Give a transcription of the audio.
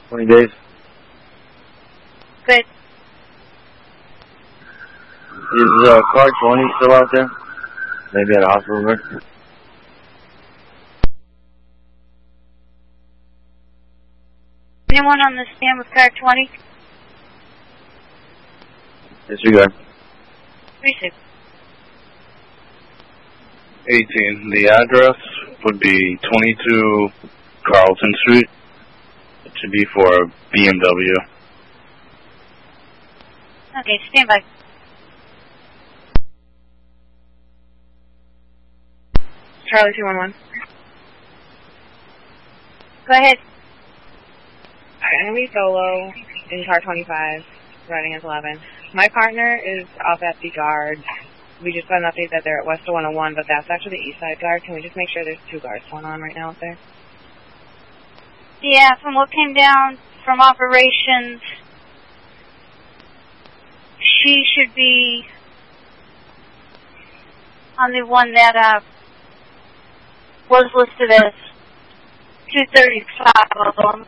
20 days. Good. Is car 20 still out there? Maybe at a hospital room? Anyone on the stand with car 20? Disregard. Receive. 18. The address would be 22 Carlton Street. It should be for BMW. Okay, stand by. Charlie 211. Go ahead. I'm going to be solo in car 25, riding as 11. My partner is off at the guard. We just got an update that they're at West 101, but that's actually the east side guard. Can we just make sure there's 2 guards going on right now out there? Yeah, from what came down from operations, she should be on the one that was listed as 235 of them.